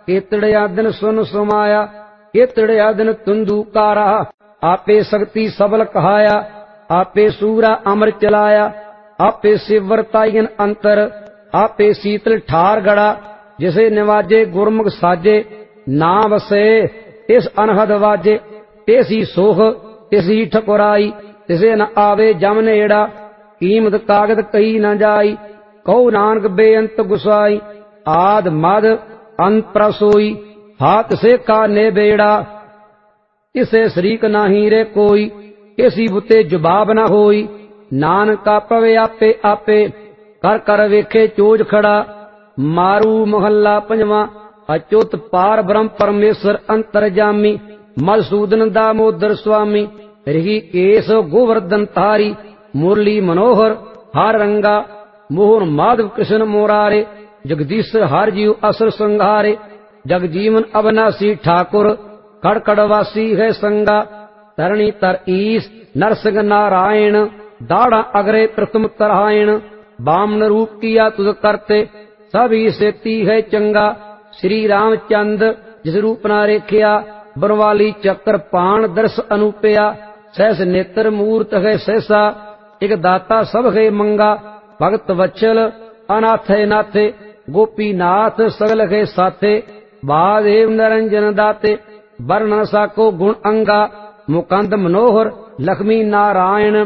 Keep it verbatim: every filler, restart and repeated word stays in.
केतड़िया दिन सुन सुमाया, केतड़िया दिन तुंदूकारा। आपे शक्ति सबल कहाया, आपे सूरा अमर चलाया। आपे शिवर ताइन अंतर, आपे शीतल ठार गड़ा। जिसे निवाजे गुरमुख साजे, ना वसे इस अनहद वाजे। तेसी सोख तिसी ठकुराई, तिसे न आवे जम नेड़ा। कीमत कागद कही न जाई, कहो नानक बेअंत गुसाई। आद मद अंत प्रसोई, हाथ से का ने बेड़ा। इसे शरीक नाही रे कोई, किसी बुते जवाब न होई। नानक का पवे आपे आपे, कर कर वेखे चोज खड़ा। मारू महला पंजवा, अच्युत पार ब्रह्म परमेश्वर अंतरजामी। मधुसूदन दामोदर स्वामी, ऋषिकेश गोवर्धन तारी। मुरली मनोहर हर रंगा, मोहन माधव कृष्ण मोरारे। जगदीश्वर हर जीव असर संहारे, जगजीवन अविनाशी ठाकुर। कड़कड़वासी है संगा, तरणी तर ईश नरसिंह नारायण। दाड़ा अगरे प्रथम तरायण, बामन रूप किया तुझ करते। सभी सेती है चंगा, श्री रामचंद्र जिस रूप ना रेखिया। बनवाली चक्र पाण दर्श अनुपया, सहस नेत्र मूर्त है सहसा। एक दाता सब है मंगा, भगत वत्सल अनाथ है नाथे। गोपीनाथ सगल है साथे, महादेव निरंजन दाते। वर्णन साको गुण अंगा, मुकंद मनोहर लक्ष्मी नारायण।